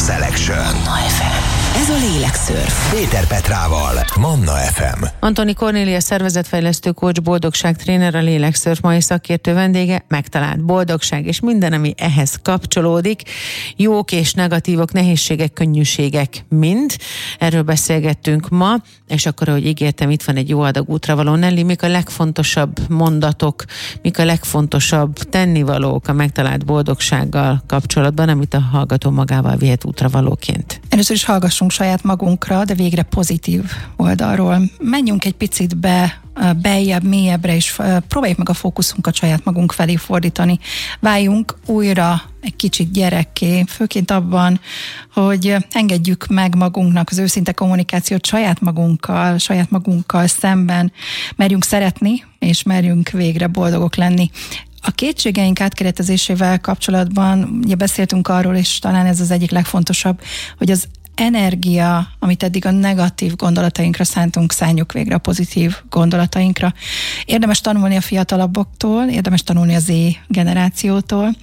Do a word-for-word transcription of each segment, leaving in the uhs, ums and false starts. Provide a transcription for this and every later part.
Selection. Manna ef em. Ez a Lélekszörf. Péter Petrával. Manna ef em. Antoni Kornélia szervezetfejlesztő coach, boldogság tréner, a Lélekszörf mai szakértő vendége, megtalált boldogság és minden, ami ehhez kapcsolódik. Jók és negatívok, nehézségek, könnyűségek mind. Erről beszélgettünk ma, és akkor, ahogy ígértem, itt van egy jó adag útravaló. Nelly, mik a legfontosabb mondatok, mik a legfontosabb tennivalók a megtalált boldogsággal kapcsolatban, amit a hallgató magával vihet útravalóként? Először is hallgassunk saját magunkra, de végre pozitív oldalról. Menjünk egy picit be, beljebb, mélyebbre, és próbáljuk meg a fókuszunkat saját magunk felé fordítani. Váljunk újra egy kicsit gyerekké, főként abban, hogy engedjük meg magunknak az őszinte kommunikációt saját magunkkal, saját magunkkal szemben, merjünk szeretni, és merjünk végre boldogok lenni. A kétségeink átkeretezésével kapcsolatban ugye beszéltünk arról, és talán ez az egyik legfontosabb, hogy az energia, amit eddig a negatív gondolatainkra szántunk, szánjuk végre a pozitív gondolatainkra. Érdemes tanulni a fiatalabboktól, érdemes tanulni a Z generációtól,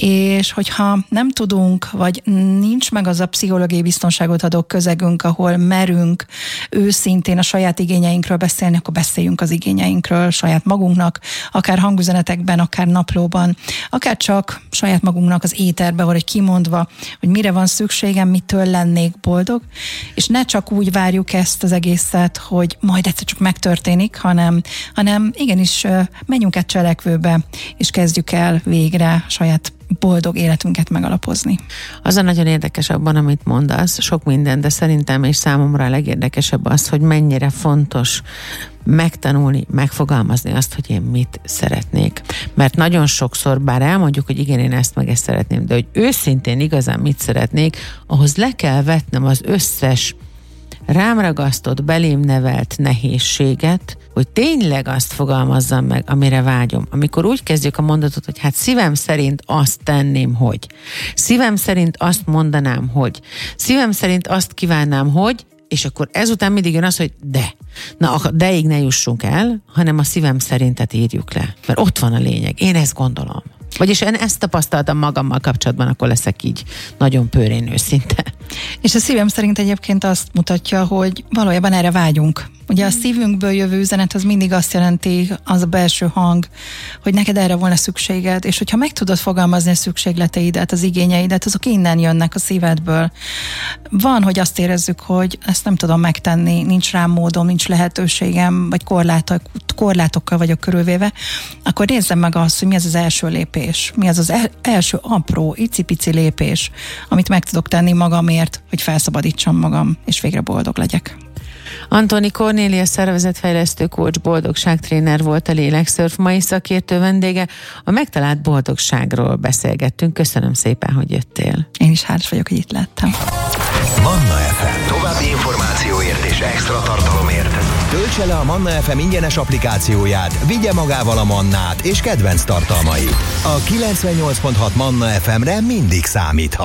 és hogyha nem tudunk, vagy nincs meg az a pszichológiai biztonságot adó közegünk, ahol merünk őszintén a saját igényeinkről beszélni, akkor beszéljünk az igényeinkről saját magunknak, akár hangüzenetekben, akár naplóban, akár csak saját magunknak az éterbe, vagy kimondva, hogy mire van szükségem, mitől lennék boldog, és ne csak úgy várjuk ezt az egészet, hogy majd egyszer csak megtörténik, hanem, hanem igenis menjünk át cselekvőbe, és kezdjük el végre saját boldog életünket megalapozni. Az a nagyon érdekes abban, amit mondasz, sok minden, de szerintem és számomra a legérdekesebb az, hogy mennyire fontos megtanulni, megfogalmazni azt, hogy én mit szeretnék. Mert nagyon sokszor, bár elmondjuk, hogy igen, én ezt meg ezt szeretném, de hogy őszintén igazán mit szeretnék, ahhoz le kell vetnem az összes rám ragasztott, belém nevelt nehézséget, hogy tényleg azt fogalmazzam meg, amire vágyom. Amikor úgy kezdjük a mondatot, hogy hát szívem szerint azt tenném, hogy. Szívem szerint azt mondanám, hogy. Szívem szerint azt kívánnám, hogy, és akkor ezután mindig jön az, hogy de. Na, a deig ne jussunk el, hanem a szívem szerintet írjuk le. Mert ott van a lényeg. Én ezt gondolom. Vagyis én ezt tapasztaltam magammal kapcsolatban, akkor leszek így nagyon pőrén őszinte. És a szívem szerint egyébként azt mutatja, hogy valójában erre vágyunk. Ugye a szívünkből jövő üzenet az mindig azt jelenti, az a belső hang, hogy neked erre volna szükséged, és hogyha meg tudod fogalmazni a szükségleteidet, az igényeidet, azok innen jönnek a szívedből. Van, hogy azt érezzük, hogy ezt nem tudom megtenni, nincs rám módom, nincs lehetőségem, vagy korlátok, korlátokkal vagyok körülvéve, akkor nézzem meg azt, hogy mi az az első lépés, mi az az el, első apró, icipici lépés, amit meg tudok tenni magamért, hogy felszabadítsam magam, és végre boldog legyek. Antoni Kornélia szervezetfejlesztő coach, boldogságtréner volt a Lélekszörf mai szakértő vendége. A megtalált boldogságról beszélgettünk. Köszönöm szépen, hogy jöttél. Én is hálás vagyok, hogy itt lettem. Manna ef em. További információért és extra tartalomért töltse le a Manna ef em ingyenes applikációját, vigye magával a Mannát és kedvenc tartalmait. A kilencvennyolc pont hat Manna ef emre mindig számíthat.